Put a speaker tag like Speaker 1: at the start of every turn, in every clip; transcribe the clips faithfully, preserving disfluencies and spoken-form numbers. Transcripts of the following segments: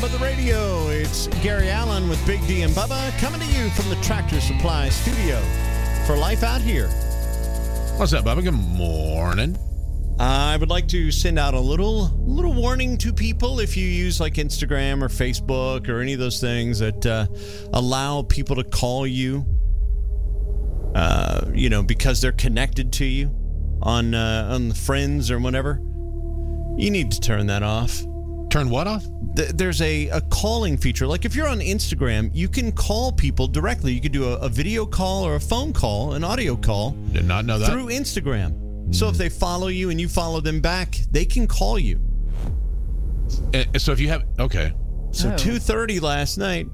Speaker 1: Bubba the Radio. It's Gary Allen with Big D and Bubba coming to you from the Tractor Supply Studio for Life Out Here.
Speaker 2: What's up, Bubba? Good morning.
Speaker 1: I would like to send out a little little warning to people if you use like Instagram or Facebook or any of those things that uh, allow people to call you, uh, you know, because they're connected to you on uh, on the Friends or whatever. You need to turn that off.
Speaker 2: Turn what off?
Speaker 1: There's a, a calling feature. Like if you're on Instagram, you can call people directly. You could do a, a video call or a phone call, an audio call.
Speaker 2: Did not know that.
Speaker 1: Through Instagram. Mm. So if they follow you and you follow them back, they can call you.
Speaker 2: Uh, so if you have... Okay.
Speaker 1: So
Speaker 3: oh.
Speaker 1: two thirty last night.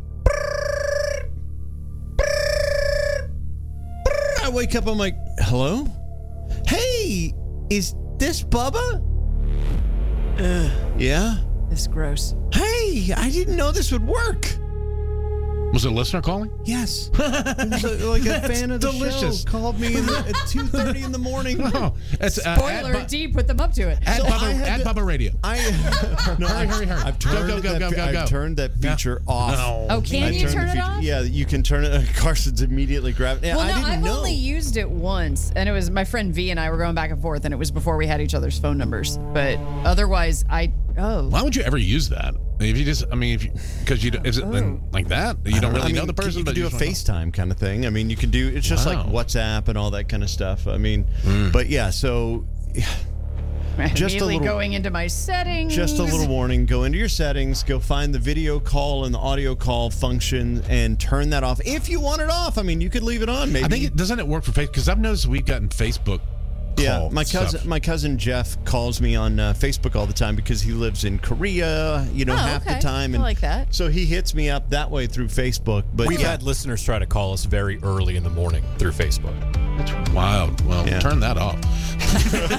Speaker 1: I wake up, I'm like, hello? Hey, is this Bubba? Uh, yeah?
Speaker 3: This is gross.
Speaker 1: Hey, I didn't know this would work.
Speaker 2: Was it a listener calling?
Speaker 1: Yes. It was a, like a fan of the
Speaker 2: delicious.
Speaker 1: show called me in the, at two thirty in the morning.
Speaker 2: Oh, it's, uh,
Speaker 3: Spoiler
Speaker 2: at,
Speaker 3: D put them up to it.
Speaker 2: At,
Speaker 1: So
Speaker 2: Bubba,
Speaker 1: I had
Speaker 2: at
Speaker 1: to-
Speaker 2: Bubba Radio.
Speaker 1: I no,
Speaker 2: Hurry,
Speaker 1: I,
Speaker 2: hurry, hurry.
Speaker 1: I've
Speaker 2: Go,
Speaker 1: turned
Speaker 2: go, go,
Speaker 1: that,
Speaker 2: go, go,
Speaker 1: I've
Speaker 2: go.
Speaker 1: turned that feature off.
Speaker 2: No.
Speaker 3: Oh, can
Speaker 1: I
Speaker 3: you
Speaker 1: turned
Speaker 3: turn
Speaker 1: the
Speaker 3: it
Speaker 1: feature-
Speaker 3: on?
Speaker 1: Yeah, you can turn it. Uh, Carson's immediately grabbed. Yeah,
Speaker 3: Well,
Speaker 1: I
Speaker 3: no,
Speaker 1: didn't
Speaker 3: I've
Speaker 1: know.
Speaker 3: only used it once, and it was my friend V and I were going back and forth, and it was before we had each other's phone numbers. But otherwise, I oh.
Speaker 2: Why would you ever use that? If you just, I mean, if you, because you, is it
Speaker 3: Oh.
Speaker 2: like that? You don't really
Speaker 1: I mean,
Speaker 2: know the person,
Speaker 1: you
Speaker 2: but
Speaker 1: can do a
Speaker 2: just wanna-
Speaker 1: FaceTime kind of thing. I mean, you can do. It's just
Speaker 2: Wow.
Speaker 1: like WhatsApp and all that kind of stuff. I mean,
Speaker 2: Mm.
Speaker 1: but yeah. So,
Speaker 3: I'm
Speaker 1: just a
Speaker 3: immediately
Speaker 1: little-
Speaker 3: going into my settings.
Speaker 1: just a little warning: go into your settings, go find the video call and the audio call function, and turn that off if you want it off. I mean, you could leave it on. Maybe.
Speaker 2: I think it doesn't it work for Facebook? Because I've noticed we've gotten Facebook.
Speaker 1: Yeah,
Speaker 2: call
Speaker 1: my cousin,
Speaker 2: stuff.
Speaker 1: my cousin Jeff calls me on uh, Facebook all the time because he lives in Korea. You know,
Speaker 3: Oh,
Speaker 1: half
Speaker 3: okay.
Speaker 1: the time,
Speaker 3: I
Speaker 1: and
Speaker 3: like that.
Speaker 1: so he hits me up that way through Facebook. But
Speaker 4: We've
Speaker 1: yeah,
Speaker 4: had listeners try to call us very early in the morning through Facebook.
Speaker 2: That's wild. Well,
Speaker 1: Yeah.
Speaker 2: turn that off.